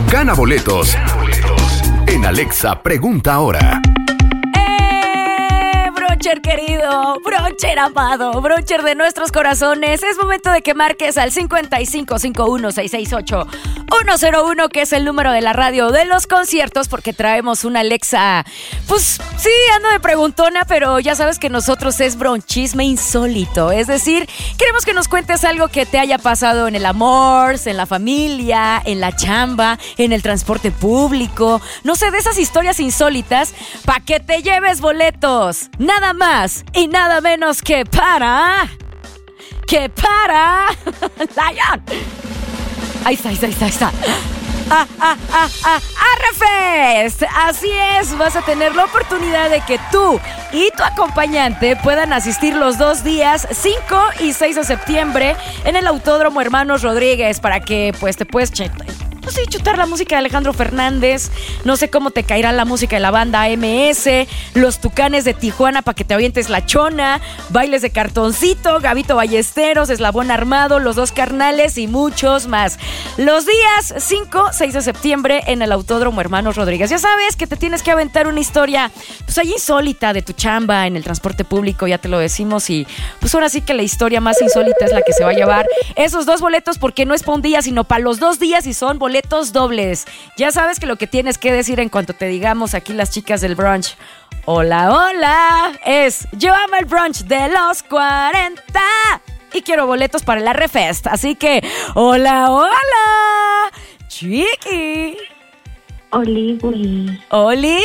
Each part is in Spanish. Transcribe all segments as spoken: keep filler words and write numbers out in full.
Gana boletos en Alexa Pregunta Ahora. Broncher querido, Broncher amado, Broncher de nuestros corazones, es momento de que marques al cincuenta y cinco cincuenta y uno sesenta y seis ocho ciento uno, que es el número de la radio de los conciertos, porque traemos una Alexa. Pues sí, ando de preguntona, pero ya sabes que nosotros es bronchisme insólito. Es decir, queremos que nos cuentes algo que te haya pasado en el amor, en la familia, en la chamba, en el transporte público. No sé, de esas historias insólitas, pa' que te lleves boletos. Nada más y nada menos que para... Que para... Lion. Ahí está, ahí está, ahí está, ahí está. Ah, ah, ah, ah, Arrefest. Así es, vas a tener la oportunidad de que tú y tu acompañante puedan asistir los dos días, cinco y seis de septiembre, en el Autódromo Hermanos Rodríguez, para que pues te puedes ch- pues sí, chutar la música de Alejandro Fernández. No sé cómo te caerá la música de la banda M S, los Tucanes de Tijuana para que te avientes la chona, bailes de cartoncito, Gabito Ballesteros, Eslabón Armado, Los Dos Carnales y muchos más. Los días cinco, seis de septiembre en el Autódromo Hermanos Rodríguez. Ya sabes que te tienes que aventar una historia pues ahí insólita de tu chamba en el transporte público, ya te lo decimos, y pues ahora sí que la historia más insólita es la que se va a llevar esos dos boletos, porque no es para un día, sino para los dos días, y son boletos dobles. Ya sabes que lo que tienes que decir en cuanto te digamos aquí las chicas del brunch, hola, hola, es yo amo el brunch de los cuarenta y quiero boletos para el Arrefest. Así que, hola, hola, Chiqui. Oli, güey. Oli.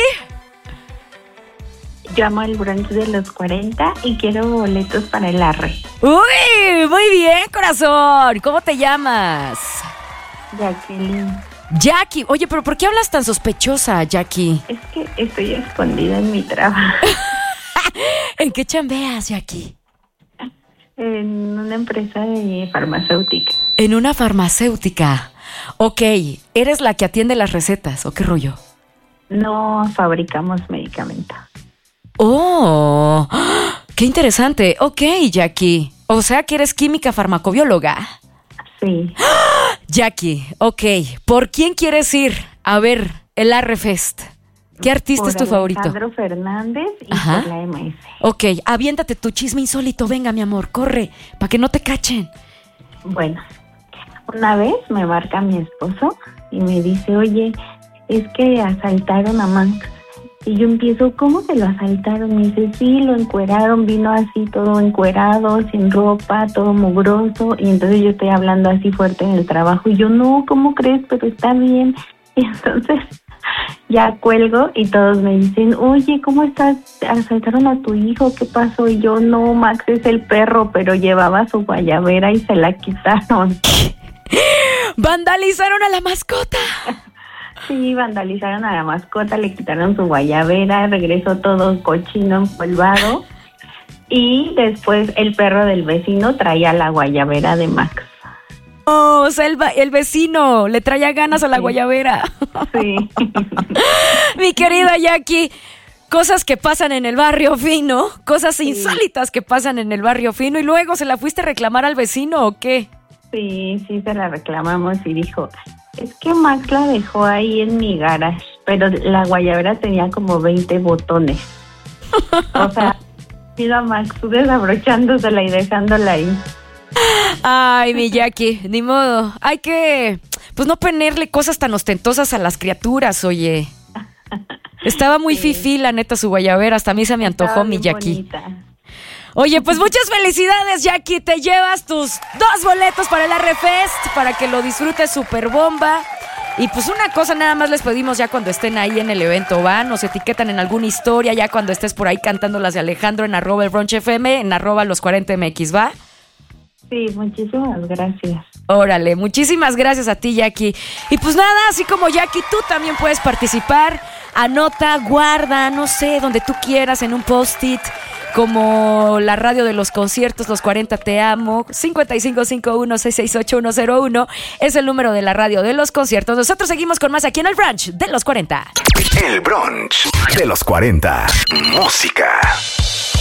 Yo amo el brunch de los cuarenta y quiero boletos para el Arre. Uy, muy bien, corazón. ¿Cómo te llamas? Jacqueline. Jackie. Oye, pero ¿por qué hablas tan sospechosa, Jackie? Es que estoy escondida en mi trabajo. ¿En qué chambeas, Jackie? En una empresa de farmacéutica. En una farmacéutica. Ok, ¿eres la que atiende las recetas o qué rollo? No fabricamos medicamentos. Oh, qué interesante. Ok, Jackie. O sea que eres química farmacobióloga. Sí. Jackie, ok. ¿Por quién quieres ir a ver el Arrefest? ¿Qué artista por es tu favorito? Alejandro Fernández y Ajá. por la M S. Ok, aviéntate tu chisme insólito. Venga, mi amor, corre, para que no te cachen. Bueno, una vez me marca mi esposo y me dice, oye, es que asaltaron a Max. Y yo empiezo, ¿cómo que lo asaltaron? Me dice, sí, lo encueraron, vino así todo encuerado, sin ropa, todo mugroso. Y entonces yo estoy hablando así fuerte en el trabajo. Y yo, no, ¿cómo crees? Pero está bien. Y entonces ya cuelgo y todos me dicen, oye, ¿cómo estás? Asaltaron a tu hijo, ¿qué pasó? Y yo, no, Max es el perro, pero llevaba su guayabera y se la quitaron. ¡Vandalizaron a la mascota! Sí, vandalizaron a la mascota, le quitaron su guayabera, regresó todo cochino, empolvado. Y después el perro del vecino traía la guayabera de Max. Oh, o sea, el, el vecino le traía ganas a la Sí. guayabera. Sí. Mi querida Jackie, cosas que pasan en el barrio fino, cosas Sí. insólitas que pasan en el barrio fino, y luego ¿se la fuiste a reclamar al vecino o qué? Sí, sí, se la reclamamos y dijo, es que Max la dejó ahí en mi garage, pero la guayabera tenía como veinte botones. O sea, mira a Max desabrochándosela y dejándola ahí. Ay, mi Jackie, ni modo. Hay que, pues, no ponerle cosas tan ostentosas a las criaturas, oye. Estaba muy Sí. fifí, la neta, su guayabera. Hasta a mí se me antojó, Estaba mi bien Jackie. bonita. Oye, pues muchas felicidades, Jackie. Te llevas tus dos boletos para el Arrefest para que lo disfrutes super bomba. Y pues una cosa nada más les pedimos ya cuando estén ahí en el evento, ¿va? Nos etiquetan en alguna historia ya cuando estés por ahí cantando las de Alejandro en arroba el brunch F M, en arroba los cuarenta M X, ¿va? Sí, muchísimas gracias. Órale, muchísimas gracias a ti, Jackie. Y pues nada, así como Jackie, tú también puedes participar. Anota, guarda, no sé, donde tú quieras, en un post-it, como la radio de los conciertos, los cuarenta Te Amo. Cincuenta y cinco cincuenta y uno sesenta y seis ocho ciento uno es el número de la radio de los conciertos. Nosotros seguimos con más aquí en el brunch de los cuarenta. El brunch de los cuarenta. Música.